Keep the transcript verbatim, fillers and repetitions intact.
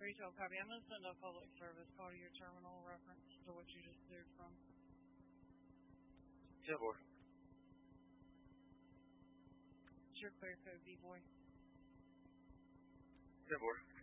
Retail copy. I'm going to send a public service call to your terminal reference to what you just did from. ten four. It's your clear code, B-boy. ten four.